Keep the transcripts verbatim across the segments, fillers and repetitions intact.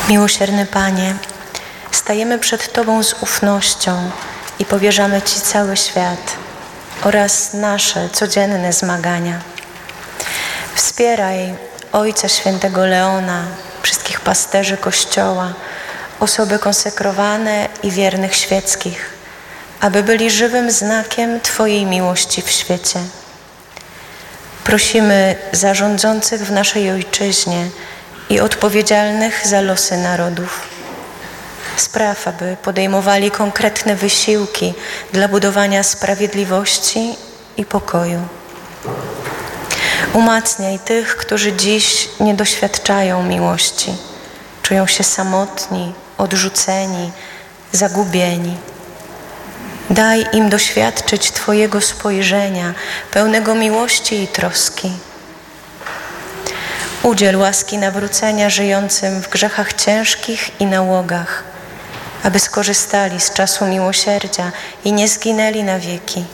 Miłosierny Panie, stajemy przed Tobą z ufnością i powierzamy Ci cały świat oraz nasze codzienne zmagania. Wspieraj Ojca Świętego Leona, wszystkich pasterzy Kościoła, osoby konsekrowane i wiernych świeckich, aby byli żywym znakiem Twojej miłości w świecie. Prosimy za rządzących w naszej Ojczyźnie i odpowiedzialnych za losy narodów. Spraw, aby podejmowali konkretne wysiłki dla budowania sprawiedliwości i pokoju. Umacniaj tych, którzy dziś nie doświadczają miłości, czują się samotni, odrzuceni, zagubieni. Daj im doświadczyć Twojego spojrzenia, pełnego miłości i troski. Udziel łaski nawrócenia żyjącym w grzechach ciężkich i nałogach, aby skorzystali z czasu miłosierdzia i nie zginęli na wieki.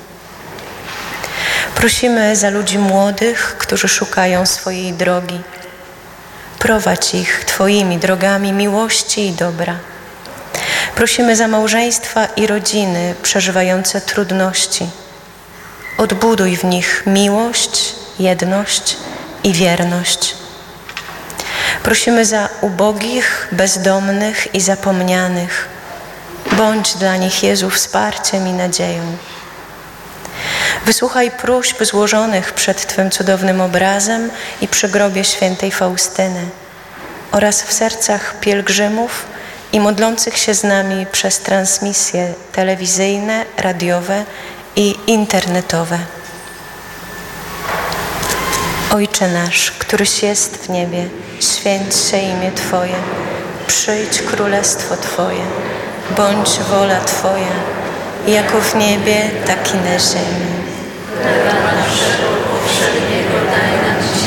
Prosimy za ludzi młodych, którzy szukają swojej drogi. Prowadź ich Twoimi drogami miłości i dobra. Prosimy za małżeństwa i rodziny przeżywające trudności. Odbuduj w nich miłość, jedność i wierność. Prosimy za ubogich, bezdomnych i zapomnianych. Bądź dla nich, Jezu, wsparciem i nadzieją. Wysłuchaj próśb złożonych przed Twym cudownym obrazem i przy grobie świętej Faustyny oraz w sercach pielgrzymów i modlących się z nami przez transmisje telewizyjne, radiowe i internetowe. Ojcze nasz, któryś jest w niebie, święć się imię Twoje, przyjdź królestwo Twoje, bądź wola Twoja, jako w niebie, tak i na ziemi. Chleba naszego powszedniego